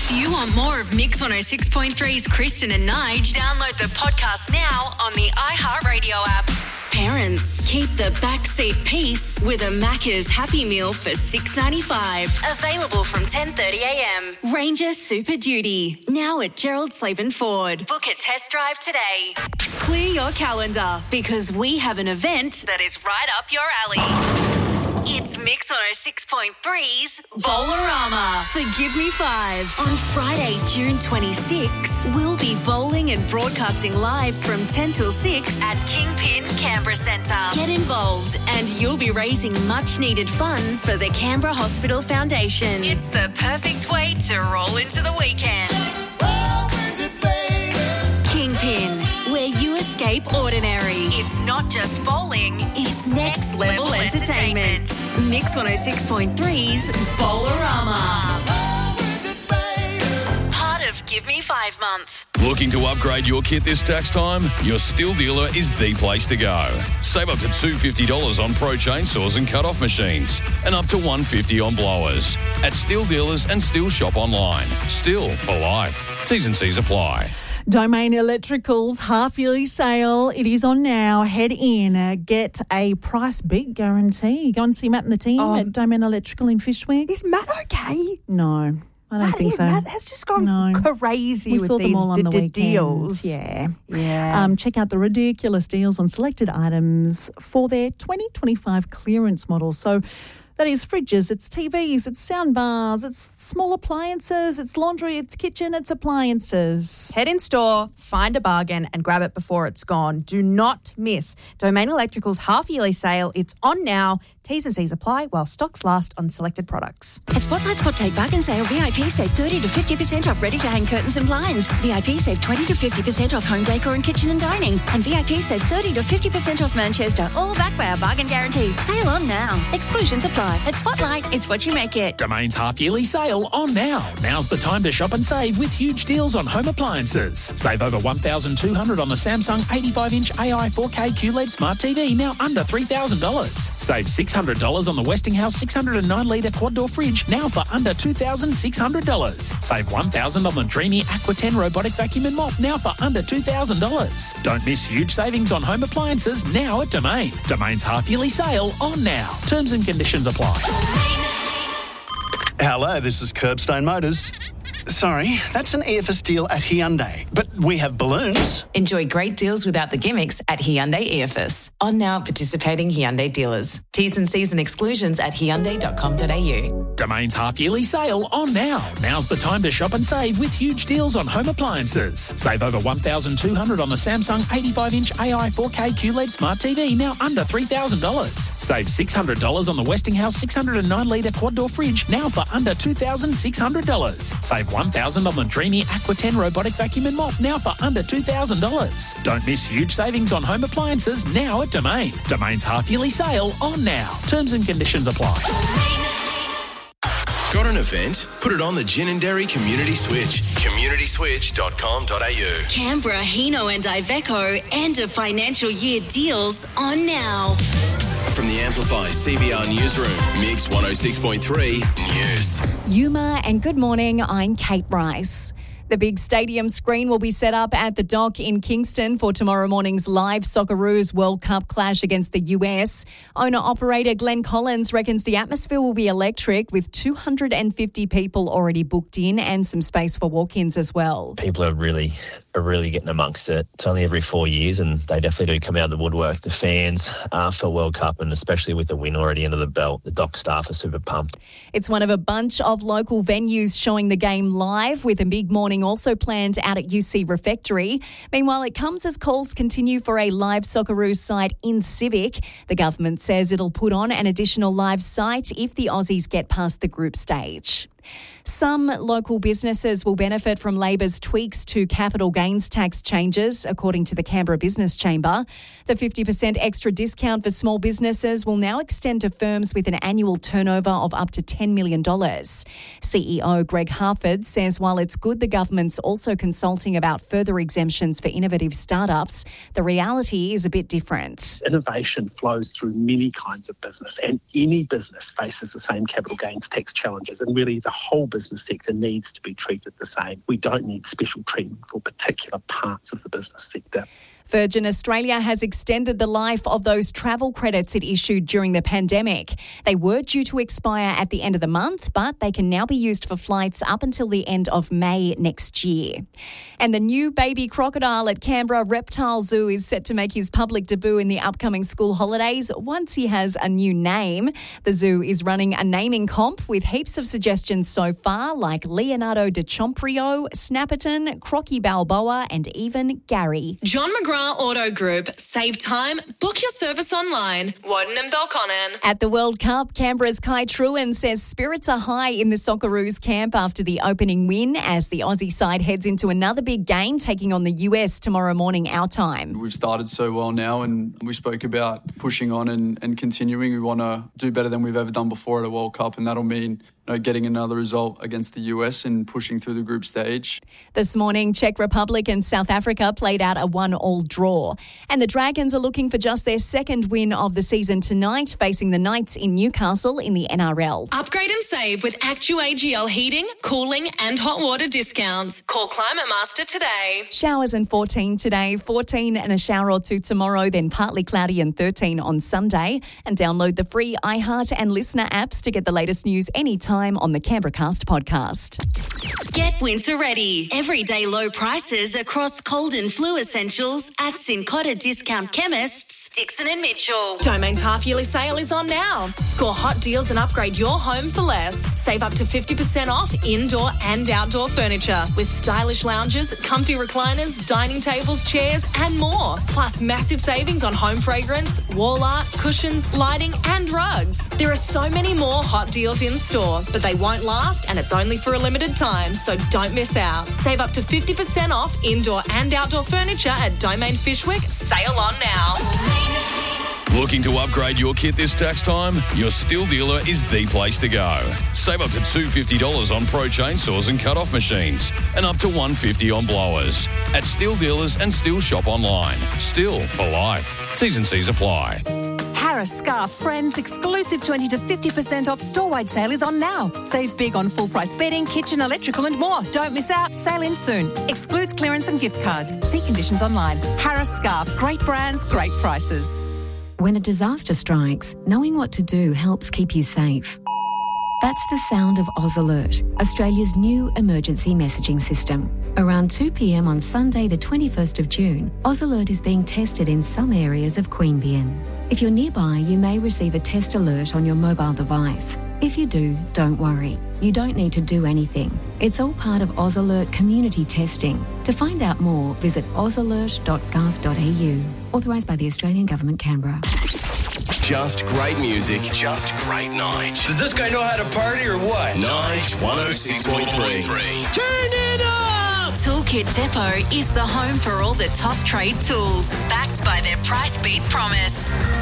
If you want more of Mix 106.3's Kristen and Nige, download the podcast now on the iHeartRadio app. Parents, keep the backseat peace with a Macca's Happy Meal for $6.95. Available from 10:30am. Ranger Super Duty. Now at Gerald Slavin Ford. Book a test drive today. Clear your calendar because we have an event that is right up your alley. It's Mix 106.3's Bowlerama for Give Me 5. On Friday, June 26, we'll be bowling and broadcasting live from 10 till 6 at Kingpin Canberra Centre. Get involved and you'll be raising much-needed funds for the Canberra Hospital Foundation. It's the perfect way to roll into the weekend. Kingpin, where you escape ordinary. It's not just bowling, it's next level entertainment. Mix 106.3's Bowlerama. Part of Give Me 5 month. Looking to upgrade your kit this tax time? Your Stihl dealer is the place to go. Save up to $250 on Pro chainsaws and cut-off machines and up to $150 on blowers. At Stihl dealers and Stihl shop online. Stihl for life. T's and C's apply. Domain Electrical's half-yearly sale. It is on now. Head in. Get a price beat guarantee. Go and see Matt and the team at Domain Electrical in Fishwick. Is Matt okay? No, I don't think so. Matt has just gone crazy with these deals. Yeah. Yeah. Check out the ridiculous deals on selected items for their 2025 clearance models. So that is fridges, it's TVs, it's sound bars, it's small appliances, it's laundry, it's kitchen, it's appliances. Head in store, find a bargain and grab it before it's gone. Do not miss Domain Electrical's half-yearly sale. It's on now. T's and C's apply while stocks last on selected products. At Spotlight's Hot Take Bargain Sale, VIP save 30 to 50% off ready-to-hang curtains and blinds. VIP save 20 to 50% off home decor and kitchen and dining. And VIP save 30 to 50% off Manchester, all backed by our bargain guarantee. Sale on now. Exclusions apply. At Spotlight, it's what you make it. Domain's half-yearly sale on now. Now's the time to shop and save with huge deals on home appliances. Save over $1,200 on the Samsung 85-inch AI 4K QLED Smart TV, now under $3,000. Save $600 on the Westinghouse 609-litre quad-door fridge, now for under $2,600. Save $1,000 on the Dreamy Aqua 10 robotic vacuum and mop, now for under $2,000. Don't miss huge savings on home appliances now at Domain. Domain's half-yearly sale on now. Terms and conditions apply. Hello, this is Curbstone Motors. Sorry, that's an EFS deal at Hyundai, but we have balloons. Enjoy great deals without the gimmicks at Hyundai EFS. On now at participating Hyundai dealers. T's and C's and exclusions at hyundai.com.au. Domain's half-yearly sale on now. Now's the time to shop and save with huge deals on home appliances. Save over $1,200 on the Samsung 85-inch AI 4K QLED Smart TV, now under $3,000. Save $600 on the Westinghouse 609-litre quad-door fridge, now for under $2,600. Save $1,000 on the Dreamy Aqua 10 robotic vacuum and mop, now for under $2,000. Don't miss huge savings on home appliances now at Domain. Domain's half-yearly sale on now. Terms and conditions apply. Got an event? Put it on the Gin and Dairy Community Switch. communityswitch.com.au. Canberra, Hino and Iveco end of financial year deals on now. From the Amplify CBR Newsroom, Mix 106.3 News. Yuma and good morning, I'm Kate Rice. The big stadium screen will be set up at the Dock in Kingston for tomorrow morning's live Socceroos World Cup clash against the US. Owner-operator Glenn Collins reckons the atmosphere will be electric with 250 people already booked in and some space for walk-ins as well. People are really getting amongst it. It's only every 4 years and they definitely do come out of the woodwork. The fans for World Cup, and especially with the win already under the belt, the Dock staff are super pumped. It's one of a bunch of local venues showing the game live, with a big morning also planned out at UC Refectory. Meanwhile, it comes as calls continue for a live Socceroos site in Civic. The government says it'll put on an additional live site if the Aussies get past the group stage. Some local businesses will benefit from Labor's tweaks to capital gains tax changes, according to the Canberra Business Chamber. The 50% extra discount for small businesses will now extend to firms with an annual turnover of up to $10 million. CEO Greg Harford says while it's good the government's also consulting about further exemptions for innovative startups, the reality is a bit different. Innovation flows through many kinds of business, and any business faces the same capital gains tax challenges, and really the whole business sector needs to be treated the same. We don't need special treatment for particular parts of the business sector. Virgin Australia has extended the life of those travel credits it issued during the pandemic. They were due to expire at the end of the month, but they can now be used for flights up until the end of May next year. And the new baby crocodile at Canberra Reptile Zoo is set to make his public debut in the upcoming school holidays once he has a new name. The zoo is running a naming comp with heaps of suggestions so far, like Leonardo DiCaprio, Snapperton, Crocky Balboa, and even Gary. John McGrath Auto Group. Save time. Book your service online. Woden and Belconnen. At the World Cup, Canberra's Kai Truen says spirits are high in the Socceroos camp after the opening win as the Aussie side heads into another big game taking on the US tomorrow morning our time. We've started so well now and we spoke about pushing on and continuing. We want to do better than we've ever done before at a World Cup, and that'll mean getting another result against the US and pushing through the group stage. This morning, Czech Republic and South Africa played out a 1-1 draw. And the Dragons are looking for just their second win of the season tonight, facing the Knights in Newcastle in the NRL. Upgrade and save with ActuAGL heating, cooling and hot water discounts. Call Climate Master today. Showers and 14 today, 14 and a shower or two tomorrow, then partly cloudy and 13 on Sunday. And download the free iHeart and Listener apps to get the latest news anytime on the Canberracast podcast. Get winter ready. Everyday low prices across cold and flu essentials at Cincotta Discount Chemists, Dixon and Mitchell. Domain's half-yearly sale is on now. Score hot deals and upgrade your home for less. Save up to 50% off indoor and outdoor furniture with stylish lounges, comfy recliners, dining tables, chairs and more. Plus massive savings on home fragrance, wall art, cushions, lighting and rugs. There are so many more hot deals in store, but they won't last and it's only for a limited time, so don't miss out. Save up to 50% off indoor and outdoor furniture at Domain Fishwick. Sale on now. Looking to upgrade your kit this tax time? Your Stihl dealer is the place to go. Save up to $250 on Pro chainsaws and cut-off machines and up to $150 on blowers. At Stihl dealers and Stihl shop online. Stihl for life. T's and C's apply. Harris Scarf Friends exclusive 20 to 50% off store-wide sale is on now. Save big on full-price bedding, kitchen, electrical and more. Don't miss out. Sale ends soon. Excludes clearance and gift cards. See conditions online. Harris Scarf. Great brands, great prices. When a disaster strikes, knowing what to do helps keep you safe. That's the sound of Oz Alert, Australia's new emergency messaging system. Around 2 p.m. on Sunday, the 21st of June, Oz Alert is being tested in some areas of Queanbeyan. If you're nearby, you may receive a test alert on your mobile device. If you do, don't worry. You don't need to do anything. It's all part of Oz Alert community testing. To find out more, visit ozalert.gov.au. Authorised by the Australian Government, Canberra. Just great music, just great Nige. Does this guy know how to party or what? Nige 106.3. Turn it up! Toolkit Depot is the home for all the top trade tools, backed by their price beat promise.